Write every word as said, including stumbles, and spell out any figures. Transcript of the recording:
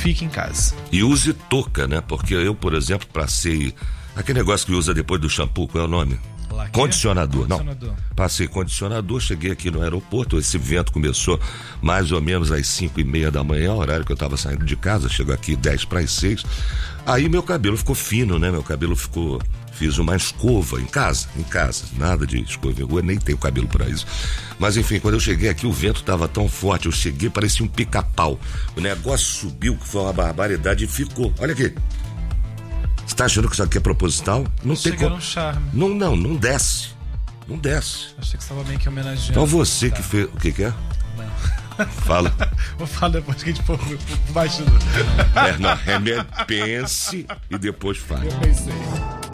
fique em casa. E use touca, né? Porque eu, por exemplo, passei aquele negócio que usa depois do shampoo, qual é o nome? Laque? Condicionador. Condicionador. Não, passei condicionador, cheguei aqui no aeroporto, esse vento começou mais ou menos às cinco e meia da manhã, horário que eu estava saindo de casa, chego aqui dez para as seis, aí meu cabelo ficou fino, né? Meu cabelo ficou, fiz uma escova em casa, em casa, nada de escova em rua, nem tenho cabelo para isso, mas enfim, quando eu cheguei aqui o vento estava tão forte, eu cheguei, parecia um pica-pau, o negócio subiu, que foi uma barbaridade e ficou, olha aqui. Você tá achando que isso aqui é proposital? Não tem como. Um charme. Não, não, não desce. Não desce. Achei que você estava meio que homenageando. Então você tá. que fez. O que que é? Não. Fala. Vou falar depois que a gente for baixo. É, não, remédio, pense e depois fale. Eu pensei.